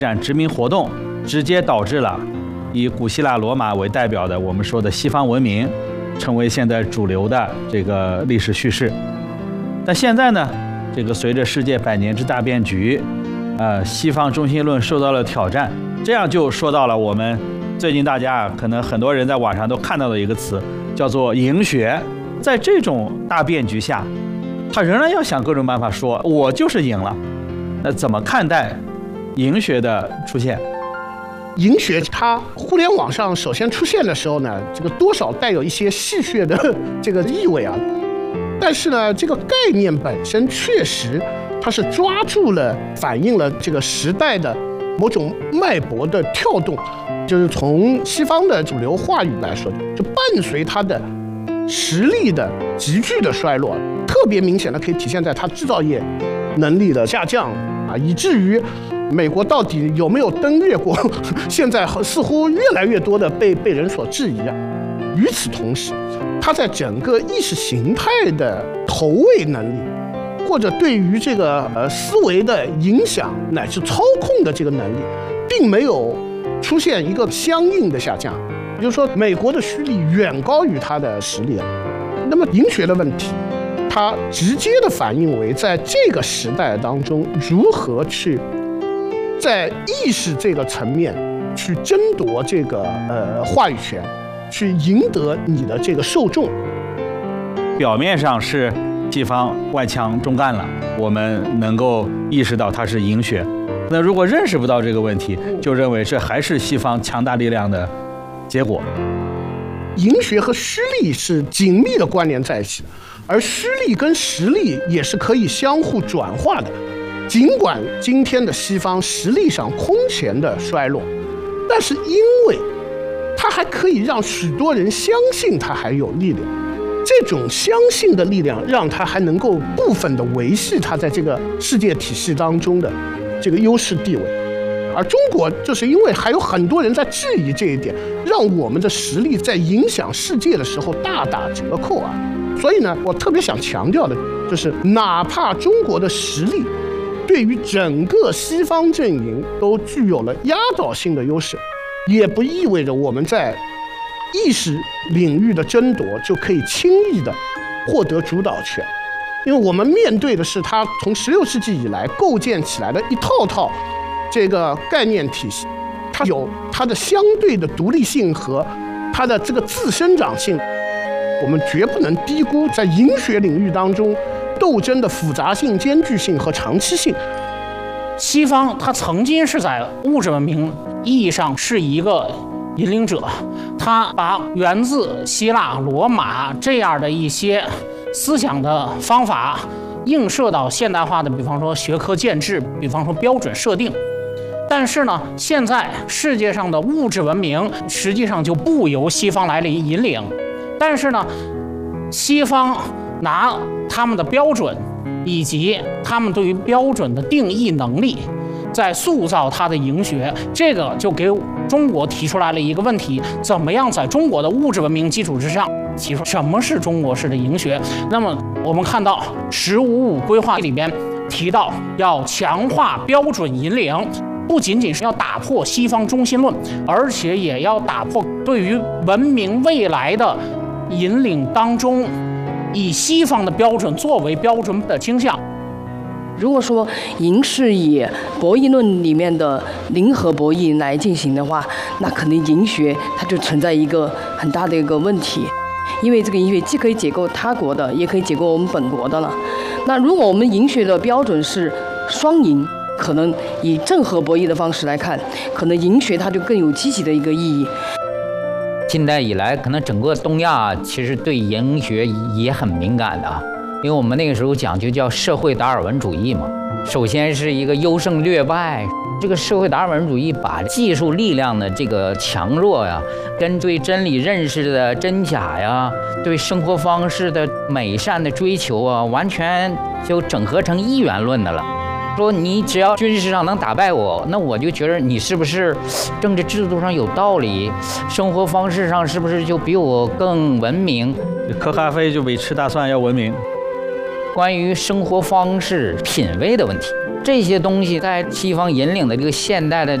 展殖民活动，直接导致了以古希腊罗马为代表的我们说的西方文明成为现在主流的这个历史叙事。但现在呢，这个随着世界100年之大变局，西方中心论受到了挑战，这样就说到了我们最近大家可能很多人在网上都看到的一个词，叫做赢学。在这种大变局下，他仍然要想各种办法说我就是赢了。那怎么看待赢学的出现？ 赢学它互联网上首先出现的时候呢，这个多少带有一些戏谑的这个意味啊。但是呢，这个概念本身确实它是抓住了、反映了这个时代的某种脉搏的跳动。就是从西方的主流话语来说，就伴随它的实力的急剧的衰落，特别明显的可以体现在它制造业能力的下降啊，以至于美国到底有没有登月过，现在似乎越来越多的被人所质疑啊。与此同时，它在整个意识形态的投喂能力，或者对于这个思维的影响乃至操控的这个能力，并没有出现一个相应的下降。也就是说，美国的虚力远高于它的实力了。那么赢学的问题，它直接的反映为在这个时代当中，如何去在意识这个层面去争夺这个话语权，去赢得你的这个受众。 表面上是西方外强中干了，我们能够意识到它是赢学。那如果认识不到这个问题，就认为这还是西方强大力量的结果。 赢学和虚力是紧密的关联在一起的，而虚力跟实力也是可以相互转化的。尽管今天的西方实力上空前的衰落，但是因为它还可以让许多人相信它还有力量，这种相信的力量让它还能够部分的维系它在这个世界体系当中的这个优势地位。而中国就是因为还有很多人在质疑这一点，让我们的实力在影响世界的时候大打折扣啊。所以呢，我特别想强调的就是，哪怕中国的实力对于整个西方阵营都具有了压倒性的优势，也不意味着我们在意识领域的争夺就可以轻易的获得主导权。因为我们面对的是它从16世纪以来构建起来的一套套这个概念体系，它有它的相对的独立性和它的这个自生长性。我们绝不能低估在赢学领域当中斗争的复杂性、艰巨性和长期性。 西方它曾经是在物质文明意义上是一个引领者，它把源自希腊、罗马这样的一些思想的方法映射到现代化的，比方说学科建制，比方说标准设定。但是呢，现在世界上的物质文明实际上就不由西方来引领，但是呢，西方拿他们的标准以及他们对于标准的定义能力，在塑造他的赢学。这个就给中国提出来了一个问题：怎么样在中国的物质文明基础之上提出什么是中国式的赢学？那么我们看到“15+5”规划里边提到要强化标准引领，不仅仅是要打破西方中心论，而且也要打破对于文明未来的引领当中以西方的标准作为标准的倾向。 如果说赢是以博弈论里面的零和博弈来进行的话，那肯定赢学它就存在一个很大的一个问题，因为这个赢学既可以解构他国的，也可以解构我们本国的了。那如果我们赢学的标准是双赢，可能以正和博弈的方式来看，可能赢学它就更有积极的一个意义。 近代以来，可能整个东亚其实对赢学也很敏感的，因为我们那个时候讲究叫社会达尔文主义嘛。首先是一个优胜劣败，这个社会达尔文主义把技术力量的这个强弱呀，跟对真理认识的真假呀，对生活方式的美善的追求啊，完全就整合成一元论的了。说你只要军事上能打败我，那我就觉得你是不是政治制度上有道理，生活方式上是不是就比我更文明？ 喝咖啡就比吃大蒜要文明。 关于生活方式品味的问题， 这些东西在西方引领的这个现代的